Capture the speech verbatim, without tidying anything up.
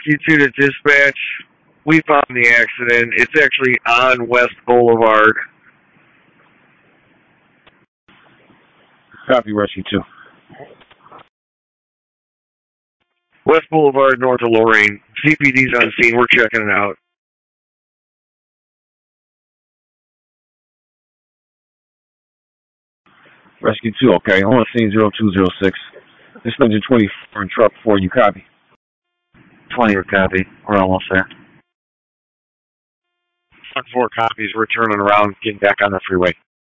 Rescue two to dispatch. We found the accident. It's actually on West Boulevard. Copy, Rescue two. West Boulevard, north of Lorraine. C P D's on scene. We're checking it out. Rescue two, okay. On scene zero two zero six. This number twenty-four in truck four, you copy? twenty, we copy. We're almost there. Truck four copies. We're turning around, getting back on the freeway.